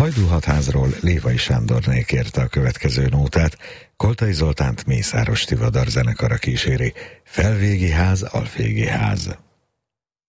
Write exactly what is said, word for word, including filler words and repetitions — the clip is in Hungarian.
Hajdúhatházról Lévai Sándorné kérte a következő nótát, Koltai Zoltánt Mészáros Tivadar zenekara kíséri. Felvégi ház, Alfégi ház.